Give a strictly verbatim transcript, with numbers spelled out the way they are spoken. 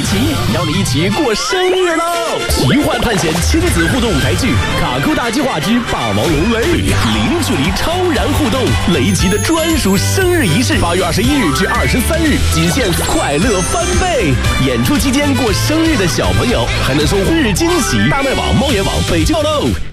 奇，邀你一起过生日喽！奇幻探险亲子互动舞台剧《卡酷大计划之霸王龙雷》，零距离超燃互动，雷吉的专属生日仪式，八月二十一日至二十三日，仅限快乐翻倍。演出期间过生日的小朋友还能收获日惊喜！大麦网、猫眼网北京喽。